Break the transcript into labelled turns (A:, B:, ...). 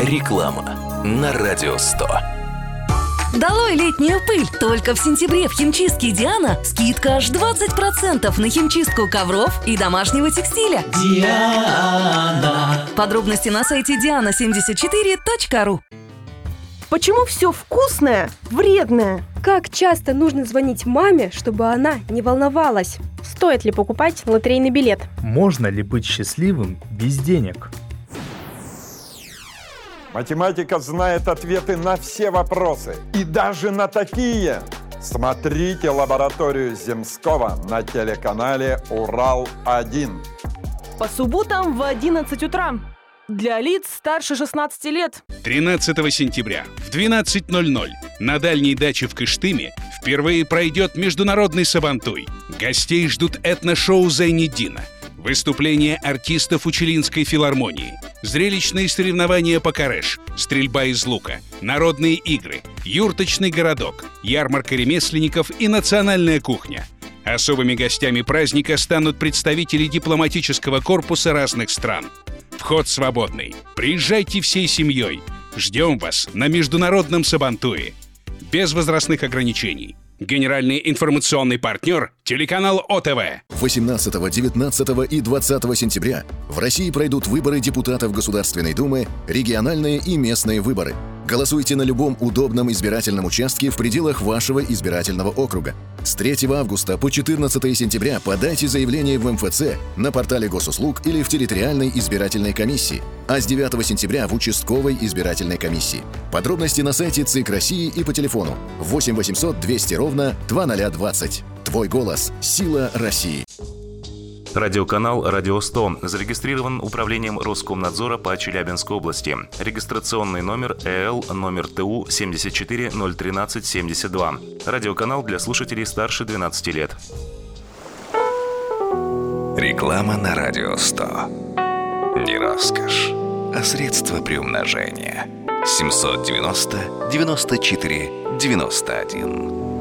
A: Реклама на Радио 100.
B: Долой летнюю пыль! Только в сентябре в химчистке «Диана» скидка аж 20% на химчистку ковров и домашнего текстиля.
C: Диана.
B: Подробности на сайте diana74.ru.
D: Почему все вкусное вредное?
E: Как часто нужно звонить маме, чтобы она не волновалась?
D: Стоит ли покупать лотерейный билет?
F: Можно ли быть счастливым без денег?
G: Математика знает ответы на все вопросы, и даже на такие. Смотрите лабораторию Земского на телеканале «Урал-1».
D: По субботам в 11 утра. Для лиц старше 16 лет.
H: 13 сентября в 12:00 на дальней даче в Кыштыме впервые пройдет международный сабантуй. Гостей ждут этношоу «Зайниддина», выступления артистов Учелинской филармонии, зрелищные соревнования по кареш, стрельба из лука, народные игры, юрточный городок, ярмарка ремесленников и национальная кухня. Особыми гостями праздника станут представители дипломатического корпуса разных стран. Вход свободный. Приезжайте всей семьей. Ждем вас на международном сабантуе. Без возрастных ограничений. Генеральный информационный партнер – телеканал ОТВ.
I: 18, 19 и 20 сентября в России пройдут выборы депутатов Государственной Думы, региональные и местные выборы. Голосуйте на любом удобном избирательном участке в пределах вашего избирательного округа. С 3 августа по 14 сентября подайте заявление в МФЦ, на портале госуслуг или в территориальной избирательной комиссии, а с 9 сентября в участковой избирательной комиссии. Подробности на сайте ЦИК России и по телефону 8 800 200 ровно 2020. Твой голос – сила России.
J: Радиоканал «Радио 100» зарегистрирован Управлением Роскомнадзора по Челябинской области. Регистрационный номер ЭЛ номер ТУ 7401372. Радиоканал для слушателей старше 12 лет.
A: Реклама на Радио 100. Не роскошь, а средство приумножения. 790 94 91.